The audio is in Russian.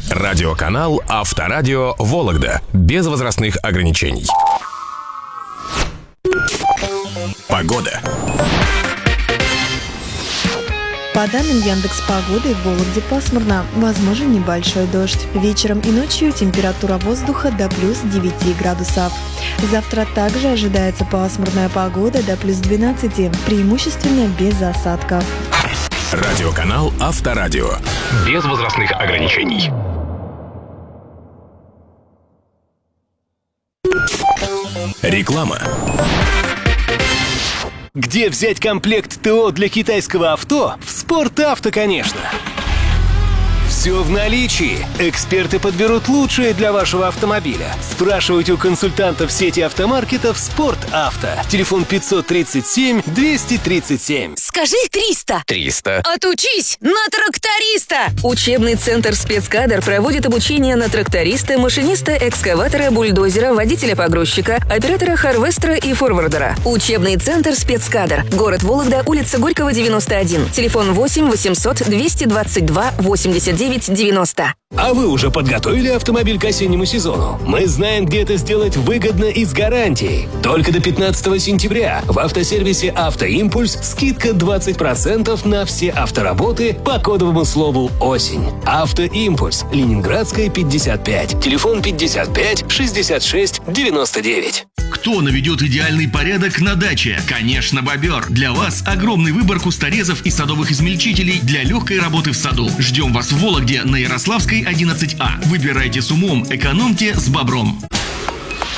Радиоканал Авторадио Вологда. Без возрастных ограничений. Погода. По данным Яндекс.Погоды, в Вологде пасмурно, возможен небольшой дождь. Вечером и ночью температура воздуха до плюс 9 градусов. Завтра также ожидается пасмурная погода до плюс 12, преимущественно без осадков. Радиоканал Авторадио. Без возрастных ограничений. Реклама. Где взять комплект ТО для китайского авто? В «Спорт-Авто», конечно. Все в наличии. Эксперты подберут лучшее для вашего автомобиля. Спрашивайте у консультантов сети автомаркетов «Спорт-Авто». Телефон 537-237. Скажи 300. 300. Отучись на тракториста. Учебный центр «Спецкадр» проводит обучение на тракториста, машиниста, экскаватора, бульдозера, водителя-погрузчика, оператора харвестера и форвардера. Учебный центр «Спецкадр». Город Вологда, улица Горького, 91. Телефон 8 800 222 89 90. А вы уже подготовили автомобиль к осеннему сезону? Мы знаем, где это сделать выгодно и с гарантией. Только до 15 сентября в автосервисе «Автоимпульс» скидка 20% на все автоработы по кодовому слову «Осень». «Автоимпульс», Ленинградская, 55. Телефон 55 66 99. Кто наведет идеальный порядок на даче? Конечно, Бобер. Для вас огромный выбор кусторезов и садовых измельчителей для легкой работы в саду. Ждем вас в Вологде на Ярославской, 11А. Выбирайте с умом, экономьте с Бобром.